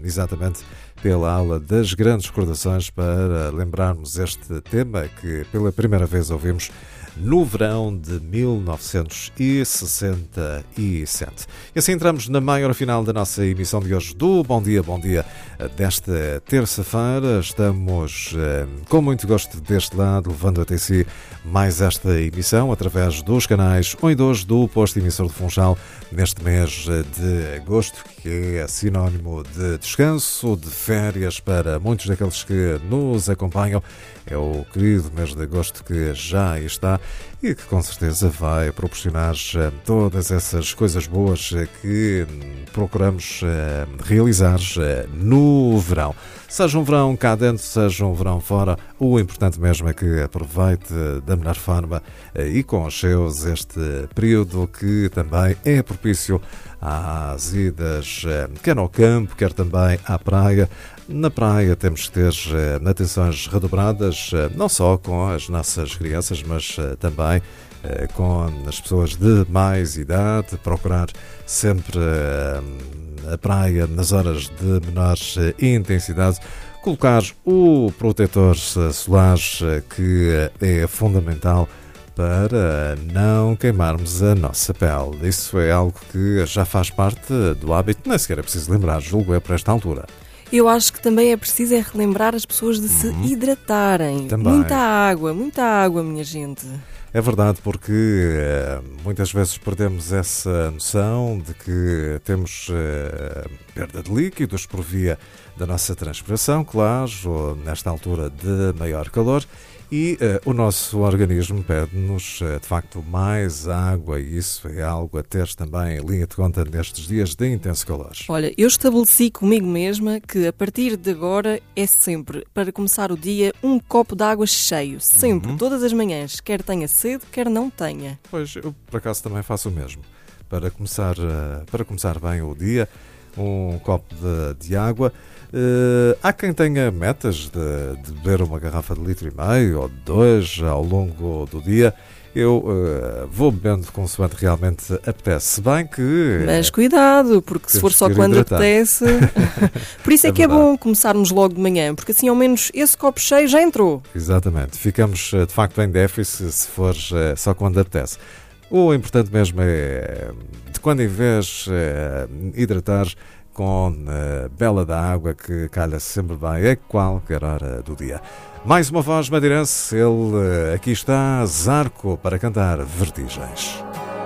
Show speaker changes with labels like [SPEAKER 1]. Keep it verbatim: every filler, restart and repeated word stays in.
[SPEAKER 1] exatamente pela aula das grandes recordações, para lembrarmos este tema que pela primeira vez ouvimos no verão de mil novecentos e sessenta e sete. E assim entramos na maior final da nossa emissão de hoje do Bom Dia, Bom Dia desta terça-feira. Estamos eh, com muito gosto deste lado, levando até si mais esta emissão através dos canais um e dois do posto emissor de Funchal neste mês de agosto, que é sinónimo de descanso, de férias para muitos daqueles que nos acompanham. É o querido mês de agosto que já está e que com certeza vai proporcionar todas essas coisas boas que procuramos realizar no verão. Seja um verão cá dentro, seja um verão fora, o importante mesmo é que aproveite da melhor forma e com os seus este período que também é propício às idas, quer ao campo, quer também à praia. Na praia temos que ter atenções redobradas, não só com as nossas crianças, mas também com as pessoas de mais idade, procurar sempre a praia nas horas de menor intensidade, colocar o protetor solar, que é fundamental para não queimarmos a nossa pele. Isso é algo que já faz parte do hábito, nem sequer é preciso lembrar, julgo é por esta altura.
[SPEAKER 2] Eu acho que também é preciso é relembrar as pessoas de se uhum. hidratarem.
[SPEAKER 1] Também.
[SPEAKER 2] Muita água, muita água, minha gente.
[SPEAKER 1] É verdade, porque uh, muitas vezes perdemos essa noção de que temos uh, perda de líquidos por via da nossa transpiração, claro, nesta altura de maior calor, e uh, o nosso organismo pede-nos, uh, de facto, mais água, e isso é algo a ter também em linha de conta nestes dias de intenso calor.
[SPEAKER 2] Olha, eu estabeleci comigo mesma que a partir de agora é sempre, para começar o dia, um copo de água cheio, sempre, uhum. todas as manhãs, quer tenha sede, quer não tenha.
[SPEAKER 1] Pois, eu por acaso também faço o mesmo. Para começar, uh, para começar bem o dia, um copo de, de água. Uh, há quem tenha metas de, de beber uma garrafa de litro e meio ou de dois ao longo do dia. Eu uh, vou bebendo consoante realmente apetece, se bem que...
[SPEAKER 2] Mas cuidado, porque se for só quando hidratar. apetece... Por isso é, é que verdade. É bom começarmos logo de manhã, porque assim ao menos esse copo cheio já entrou.
[SPEAKER 1] Exatamente, ficamos de facto em déficit se for uh, só quando apetece. O importante mesmo é, de quando em vez, é, hidratar com a bela da água, que calha sempre bem a qualquer hora do dia. Mais uma voz madeirense, ele aqui está, Zarco, para cantar Vertigens.